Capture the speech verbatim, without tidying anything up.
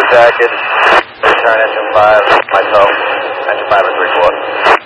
Jacket, return engine five, myself, engine five and three quarters.